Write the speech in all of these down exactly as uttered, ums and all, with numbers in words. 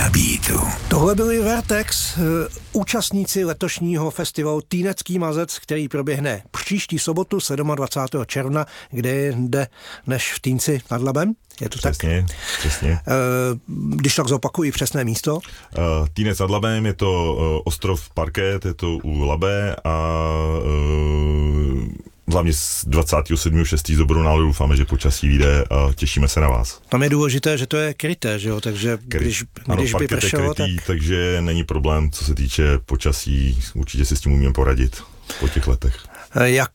na beatu. Tohle byli Vertex, účastníci letošního festivalu Týnecký mazec, který proběhne příští sobotu dvacátého sedmého června, kde jde než v Týnci nad Labem. Je to přesně, tak? Přesně. Když tak zopakuji přesné místo. Týnec nad Labem, je to ostrov Parket, je to u Labe a hlavně z dvacátého sedmého šestého z dobrou náladu doufáme, že počasí vyjde a těšíme se na vás. Tam je důležité, že to je kryté, že jo, takže Kry... když, ano, když by pršelo, krytý, tak... takže není problém, co se týče počasí, určitě si s tím umíme poradit po těch letech. Jak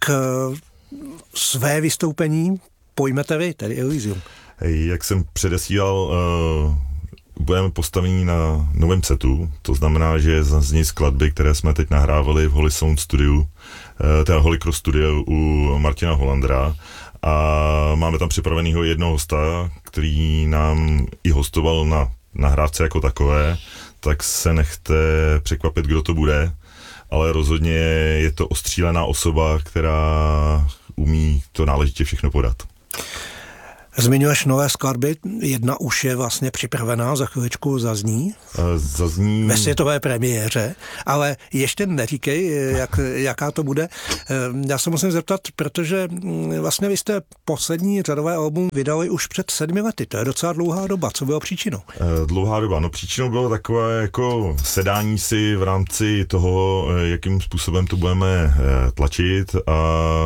své vystoupení pojmete vy, tedy Elysium? Hej, jak jsem předesílal, uh, budeme postavení na novém setu, to znamená, že zazní skladby, které jsme teď nahrávali v Holy Sound Studiu, uh, teda Holy Cross Studio u Martina Hollandra, a máme tam připravenýho jednoho hosta, který nám i hostoval na nahrávce jako takové, tak se nechte překvapit, kdo to bude, ale rozhodně je to ostřílená osoba, která umí to náležitě všechno podat. Zmiňuješ nové skladby, jedna už je vlastně připravená, za chviličku zazní. Zazní... Ve světové premiéře, ale ještě neříkej, jak, jaká to bude. Já se musím zeptat, protože vlastně vy jste poslední řadové album vydali už před sedmi lety, to je docela dlouhá doba, co bylo příčinou? Dlouhá doba, no příčinou bylo takové jako sedání si v rámci toho, jakým způsobem to budeme tlačit, a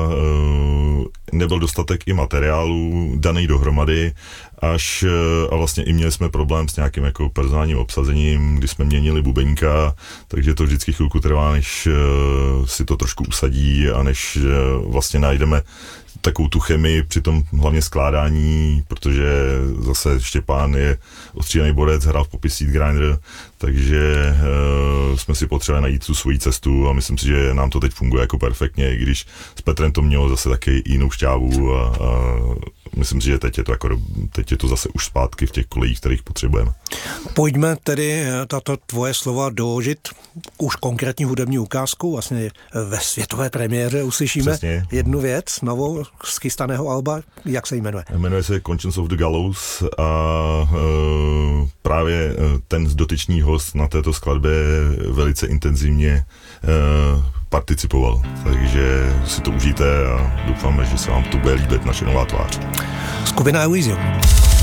nebyl dostatek i materiálu daný dohromady, až a vlastně i měli jsme problém s nějakým jako personálním obsazením, kdy jsme měnili bubeníka, takže to vždycky chvilku trvá, než si to trošku usadí a než vlastně najdeme takovou tu chemii při tom hlavně skládání, protože zase Štěpán je ostřílený borec, hrál v Poppy Seed Grinder, takže uh, jsme si potřebovali najít tu svoji cestu a myslím si, že nám to teď funguje jako perfektně, i když s Petrem to mělo zase taky jinou šťávu a, a myslím si, že teď je to jako, teď je to zase už zpátky v těch kolejích, kterých potřebujeme. Pojďme tedy tato tvoje slova doložit už konkrétní hudební ukázku, vlastně ve světové premiéře uslyšíme Přesně. jednu věc, novou z chystaného alba, jak se jmenuje? Jmenuje se Conscience of the Gallows a uh, právě ten dotyčný host na této skladbě velice intenzivně uh, participoval, takže si to užijte a doufáme, že se vám to bude líbit, naše nová tvář. Skupina Elysium.